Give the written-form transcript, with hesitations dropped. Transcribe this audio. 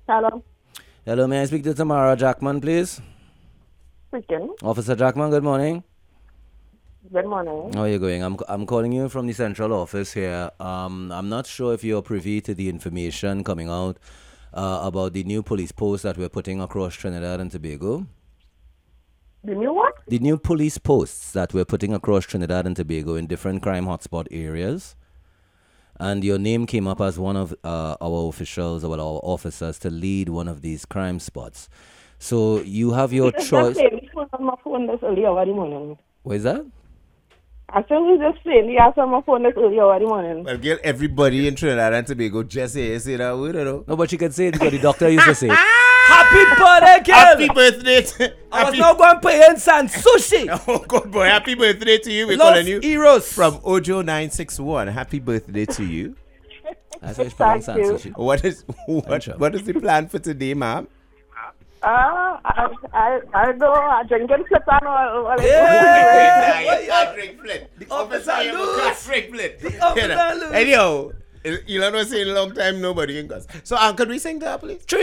Hello. Hello, may I speak to Tamara Jackman, please? Speaking. Officer Jackman, good morning. Good morning. How are you going? I'm calling you from the central office here. I'm not sure if you're privy to the information coming out about the new police post that we're putting across Trinidad and Tobago. The new one? The new police posts that we're putting across Trinidad and Tobago in different crime hotspot areas. And your name came up as one of our officials or our officers to lead one of these crime spots. So you have your choice. On my phone this early over the morning. What is that? I said we just playing the ass on my phone this early over the morning. Well, girl, everybody in Trinidad and Tobago just say that word, you know. No, but she can say it because the doctor used to say it. Happy birthday, girl! Happy birthday to... I was not going to pay in San Sushi! Oh, good boy. Happy birthday to you. We're Los calling you Heroes! from Ojo961. Happy birthday to you. That's how you pronounce San Sushi. What is the plan for today, ma'am? I know. I drinking flip and all. I drink flip. The officer lose. Drink flip. The officer lose. Anyhow, you know what I'm saying? A long time nobody in us. So, could we sing that, please?